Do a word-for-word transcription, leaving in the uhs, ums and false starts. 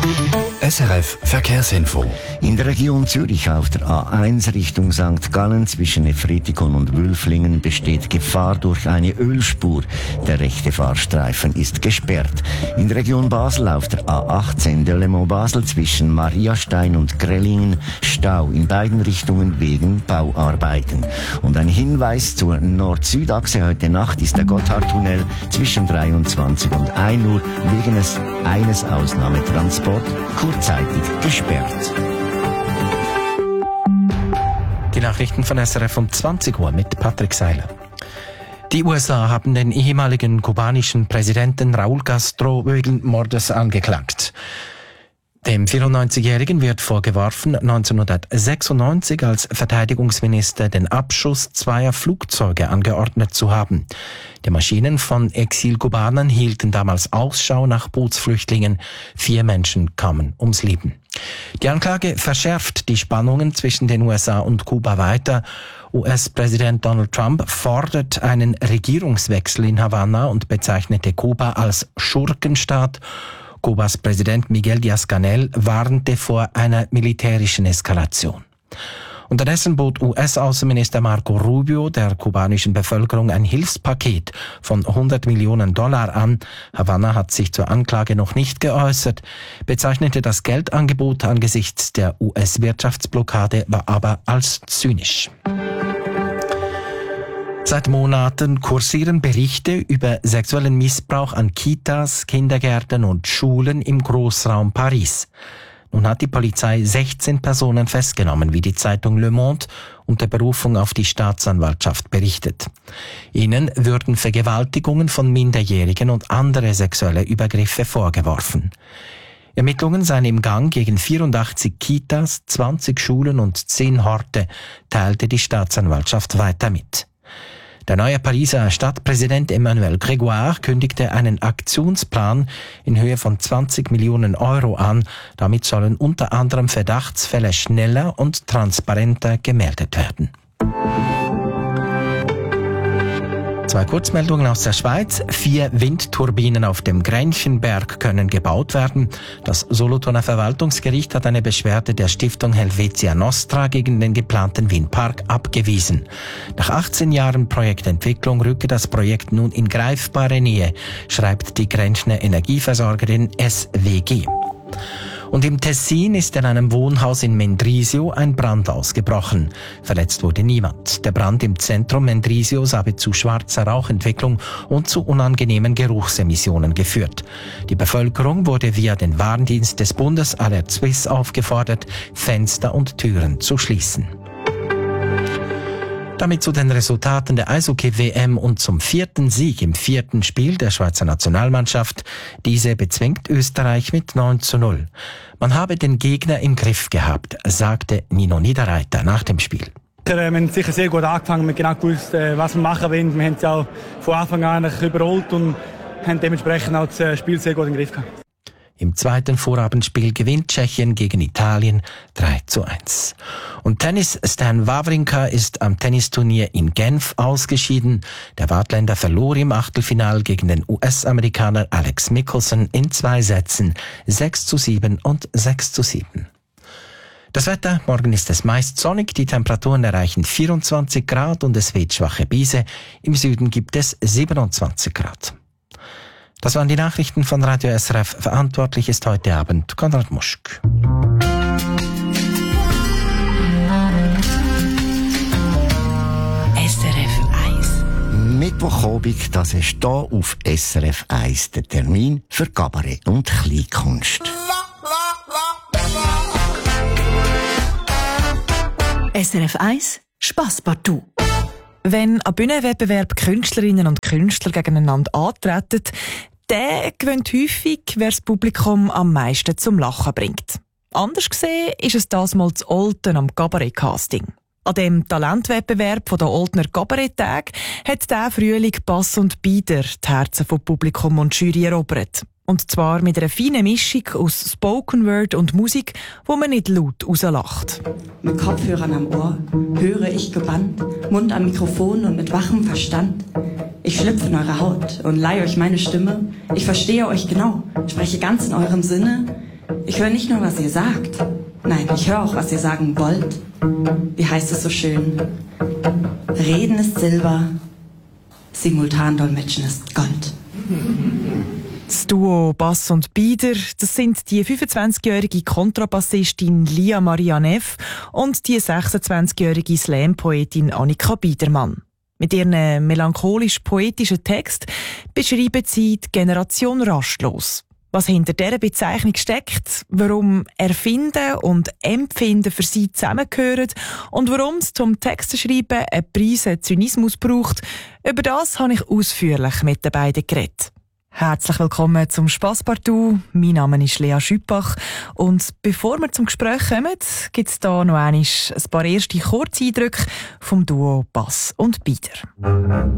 S R F Verkehrsinfo. In der Region Zürich auf der A eins Richtung Sankt Gallen zwischen Efretikon und Wülflingen besteht Gefahr durch eine Ölspur. Der rechte Fahrstreifen ist gesperrt. In der Region Basel auf der A achtzehn Delemont-Basel zwischen Mariastein und Grellingen Stau in beiden Richtungen wegen Bauarbeiten. Und ein Hinweis zur Nord-Süd-Achse: heute Nacht ist der Gotthardtunnel zwischen dreiundzwanzig und ein Uhr wegen eines Ausnahmetransports kurzzeitig gesperrt. Die Nachrichten von S R F um zwanzig Uhr mit Patrick Seiler. Die U S A haben den ehemaligen kubanischen Präsidenten Raúl Castro wegen Mordes angeklagt. Dem vierundneunzigjährigen wird vorgeworfen, neunzehnhundertsechsundneunzig als Verteidigungsminister den Abschuss zweier Flugzeuge angeordnet zu haben. Die Maschinen von Exilkubanern hielten damals Ausschau nach Bootsflüchtlingen. Vier Menschen kamen ums Leben. Die Anklage verschärft die Spannungen zwischen den U S A und Kuba weiter. U S-Präsident Donald Trump fordert einen Regierungswechsel in Havanna und bezeichnete Kuba als Schurkenstaat. Kubas Präsident Miguel Díaz-Canel warnte vor einer militärischen Eskalation. Unterdessen bot U S-Außenminister Marco Rubio der kubanischen Bevölkerung ein Hilfspaket von hundert Millionen Dollar an. Havanna hat sich zur Anklage noch nicht geäußert, bezeichnete das Geldangebot angesichts der U S-Wirtschaftsblockade aber als zynisch. Seit Monaten kursieren Berichte über sexuellen Missbrauch an Kitas, Kindergärten und Schulen im Großraum Paris. Nun hat die Polizei sechzehn Personen festgenommen, wie die Zeitung Le Monde unter Berufung auf die Staatsanwaltschaft berichtet. Ihnen würden Vergewaltigungen von Minderjährigen und andere sexuelle Übergriffe vorgeworfen. Ermittlungen seien im Gang gegen vierundachtzig Kitas, zwanzig Schulen und zehn Horte, teilte die Staatsanwaltschaft weiter mit. Der neue Pariser Stadtpräsident Emmanuel Grégoire kündigte einen Aktionsplan in Höhe von zwanzig Millionen Euro an. Damit sollen unter anderem Verdachtsfälle schneller und transparenter gemeldet werden. Zwei Kurzmeldungen aus der Schweiz. Vier Windturbinen auf dem Gränchenberg können gebaut werden. Das Solothurner Verwaltungsgericht hat eine Beschwerde der Stiftung Helvetia Nostra gegen den geplanten Windpark abgewiesen. Nach achtzehn Jahren Projektentwicklung rücke das Projekt nun in greifbare Nähe, schreibt die Grenchner Energieversorgerin S W G. Und im Tessin ist in einem Wohnhaus in Mendrisio ein Brand ausgebrochen. Verletzt wurde niemand. Der Brand im Zentrum Mendrisios habe zu schwarzer Rauchentwicklung und zu unangenehmen Geruchsemissionen geführt. Die Bevölkerung wurde via den Warndienst des Bundes Alert Suisse aufgefordert, Fenster und Türen zu schließen. Damit zu den Resultaten der Eishockey-W M und zum vierten Sieg im vierten Spiel der Schweizer Nationalmannschaft. Diese bezwingt Österreich mit neun zu null. Man habe den Gegner im Griff gehabt, sagte Nino Niederreiter nach dem Spiel. Wir haben sicher sehr gut angefangen, wir haben genau gewusst, was wir machen wollen. Wir haben es auch von Anfang an überholt und haben dementsprechend auch das Spiel sehr gut im Griff gehabt. Im zweiten Vorabendspiel gewinnt Tschechien gegen Italien drei zu eins. Und Tennis Stan Wawrinka ist am Tennisturnier in Genf ausgeschieden. Der Waadtländer verlor im Achtelfinal gegen den U S-Amerikaner Alex Michelson in zwei Sätzen sechs zu sieben und sechs zu sieben. Das Wetter: morgen ist es meist sonnig, die Temperaturen erreichen vierundzwanzig Grad und es weht schwache Brise. Im Süden gibt es siebenundzwanzig Grad. Das waren die Nachrichten von Radio S R F. Verantwortlich ist heute Abend Konrad Muschk. S R F eins. Mittwochabend, das ist hier auf S R F eins der Termin für Kabarett und Kleinkunst. S R F eins Spasspartout. Wenn an Bühnenwettbewerb Künstlerinnen und Künstler gegeneinander antreten, der gewinnt häufig, wer das Publikum am meisten zum Lachen bringt. Anders gesehen ist es das mal zu Olten am Kabarett-Casting. An dem Talentwettbewerb der Oltener Kabarett-Tage hat der Frühling Bass und Bieder die Herzen von Publikum und Jury erobert. Und zwar mit einer feinen Mischung aus Spoken Word und Musik, wo man nicht laut rauslacht. Mit Kopfhörern am Ohr höre ich gebannt, Mund am Mikrofon und mit wachem Verstand. Ich schlüpfe in eure Haut und leihe euch meine Stimme. Ich verstehe euch genau, spreche ganz in eurem Sinne. Ich höre nicht nur, was ihr sagt. Nein, ich höre auch, was ihr sagen wollt. Wie heißt es so schön? Reden ist Silber, Simultandolmetschen ist Gold. Das Duo Bass und Bieder, das sind die fünfundzwanzigjährige Kontrabassistin Lia Maria Neff und die sechsundzwanzigjährige Slam-Poetin Annika Biedermann. Mit ihren melancholisch-poetischen Text beschreiben sie die Generation rastlos. Was hinter dieser Bezeichnung steckt, warum Erfinden und Empfinden für sie zusammengehören und warum es zum Texteschreiben eine Prise Zynismus braucht, über das habe ich ausführlich mit den beiden geredet. Herzlich willkommen zum Spasspartout. Mein Name ist Lea Schüppach. Und bevor wir zum Gespräch kommen, gibt es hier noch einmal ein paar erste Kurzeindrücke vom Duo Bass und Bieder.